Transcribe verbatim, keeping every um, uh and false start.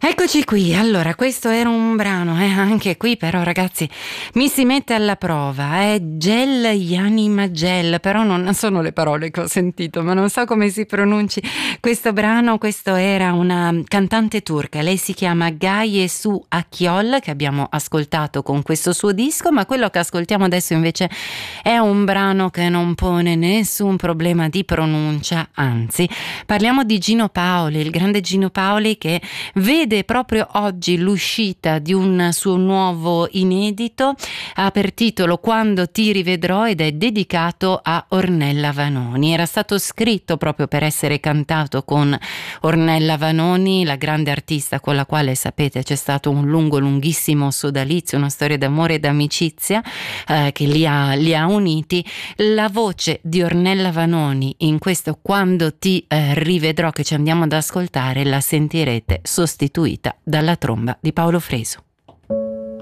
Eccoci qui, allora questo era un brano, eh, anche qui però ragazzi mi si mette alla prova, è Gel Yanima Gel, però non sono le parole che ho sentito, ma non so come si pronunci questo brano. Questo era una cantante turca, lei si chiama Gaye Su Akyol, che abbiamo ascoltato con questo suo disco, ma quello che ascoltiamo adesso invece è un brano che non pone nessun problema di pronuncia, anzi parliamo di Gino Paoli, il grande Gino Paoli che vede proprio oggi l'uscita di un suo nuovo inedito, ha per titolo Quando ti rivedrò ed è dedicato a Ornella Vanoni. Era stato scritto proprio per essere cantato con Ornella Vanoni, la grande artista con la quale, sapete, c'è stato un lungo lunghissimo sodalizio, una storia d'amore e d'amicizia eh, che li ha, li ha uniti. La voce di Ornella Vanoni in questo Quando ti eh, rivedrò che ci andiamo ad ascoltare la sentirete sostituita dalla tromba di Paolo Fresu.